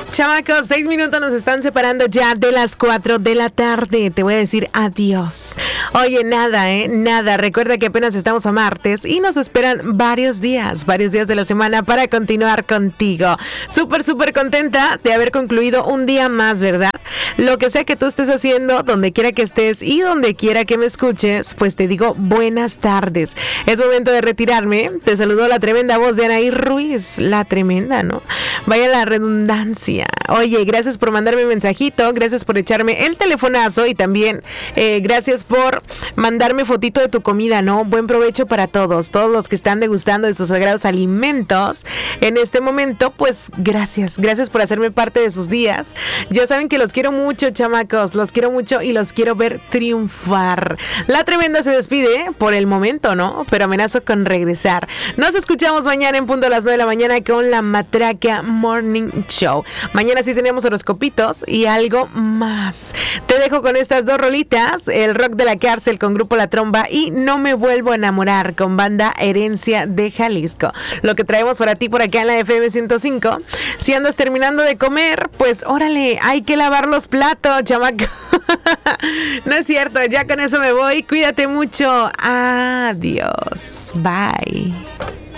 Chamacos, 6 minutos nos están separando ya de las 4 de la tarde. Te voy a decir adiós. Oye, nada. Recuerda que apenas estamos a martes y nos esperan varios días de la semana para continuar contigo. Súper contenta de haber concluido un día más, ¿verdad? Lo que sea que tú estés haciendo, donde quiera que estés y donde quiera que me escuches, pues te digo buenas tardes. Es momento de retirarme. Te saludó la tremenda voz de Anaí Ruiz. La tremenda, ¿no? Vaya la redundancia. Oye, gracias por mandarme un mensajito, gracias por echarme el telefonazo y también gracias por mandarme fotito de tu comida, ¿no? Buen provecho para todos los que están degustando de sus sagrados alimentos en este momento, pues gracias por hacerme parte de sus días. Ya saben que los quiero mucho, chamacos, los quiero mucho y los quiero ver triunfar. La tremenda se despide por el momento, ¿no? Pero amenazo con regresar. Nos escuchamos mañana en punto a las 9 de la mañana con la Matraca Morning Show. Mañana sí tenemos horoscopitos y algo más. Te dejo con estas dos rolitas, el rock de la cárcel con Grupo La Tromba y No me vuelvo a enamorar con Banda Herencia de Jalisco. Lo que traemos para ti por acá en la FM 105. Si andas terminando de comer, pues órale, hay que lavar los platos, chamaco. No es cierto, ya con eso me voy. Cuídate mucho. Adiós. Bye.